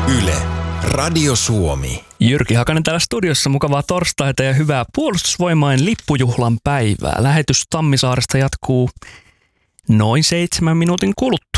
Yle, Radio Suomi. Jyrki Hakanen täällä studiossa. Mukavaa torstaita ja hyvää Puolustusvoimain lippujuhlan päivää. Lähetys Tammisaaresta jatkuu noin 7 minuutin kuluttua.